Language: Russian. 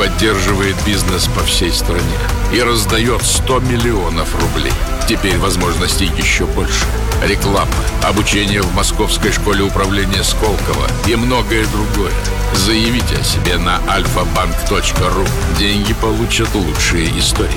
поддерживает бизнес по всей стране и раздает 100 миллионов рублей. Теперь возможностей еще больше. Реклама, обучение в Московской школе управления Сколково и многое другое. Заявите о себе на alfabank.ru. Деньги получат лучшие истории.